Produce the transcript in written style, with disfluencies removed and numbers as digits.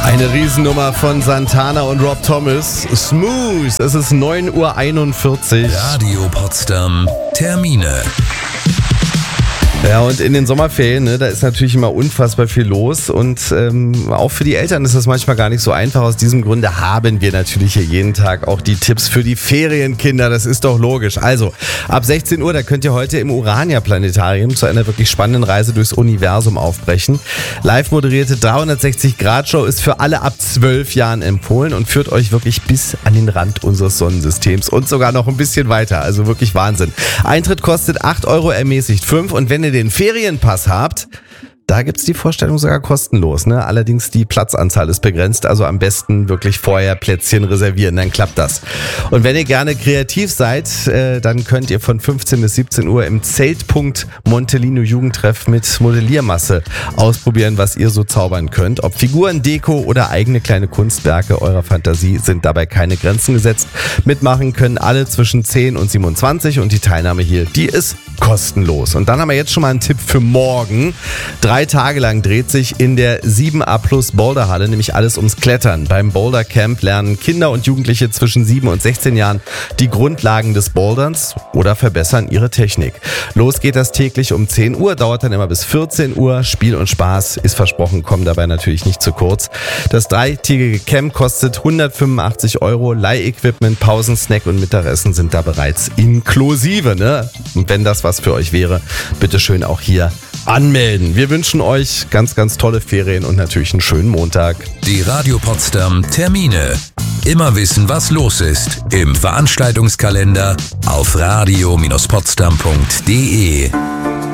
Eine Riesennummer von Santana und Rob Thomas. Smooth. Es ist 9:41 Uhr. Radio Potsdam. Termine. Ja, und in den Sommerferien, da ist natürlich immer unfassbar viel los und auch für die Eltern ist das manchmal gar nicht so einfach. Aus diesem Grunde haben wir natürlich hier jeden Tag auch die Tipps für die Ferienkinder. Das ist doch logisch. Also, ab 16 Uhr, da könnt ihr heute im Urania-Planetarium zu einer wirklich spannenden Reise durchs Universum aufbrechen. Live moderierte 360-Grad-Show ist für alle ab 12 Jahren empfohlen und führt euch wirklich bis an den Rand unseres Sonnensystems und sogar noch ein bisschen weiter. Also wirklich Wahnsinn. Eintritt kostet 8 Euro, ermäßigt 5, und wenn ihr den Ferienpass habt, da gibt's die Vorstellung sogar kostenlos, ne? Allerdings die Platzanzahl ist begrenzt, also am besten wirklich vorher Plätzchen reservieren, dann klappt das. Und wenn ihr gerne kreativ seid, dann könnt ihr von 15 bis 17 Uhr im Zeltpunkt Montelino Jugendtreff mit Modelliermasse ausprobieren, was ihr so zaubern könnt. Ob Figuren, Deko oder eigene kleine Kunstwerke eurer Fantasie, sind dabei keine Grenzen gesetzt. Mitmachen können alle zwischen 10 und 27 und die Teilnahme hier, die ist kostenlos. Und dann haben wir jetzt schon mal einen Tipp für morgen. 3 Tage lang dreht sich in der 7A+ Boulderhalle nämlich alles ums Klettern. Beim Boulder Camp lernen Kinder und Jugendliche zwischen 7 und 16 Jahren die Grundlagen des Boulderns oder verbessern ihre Technik. Los geht das täglich um 10 Uhr, dauert dann immer bis 14 Uhr. Spiel und Spaß ist versprochen, kommen dabei natürlich nicht zu kurz. Das 3-tägige Camp kostet 185 Euro. Leihequipment, Pausen, Snack und Mittagessen sind da bereits inklusive, ne? Und wenn das was für euch wäre, bitteschön auch hier anmelden. Wir wünschen euch ganz, ganz tolle Ferien und natürlich einen schönen Montag. Die Radio Potsdam Termine. Immer wissen, was los ist. Im Veranstaltungskalender auf radio-potsdam.de.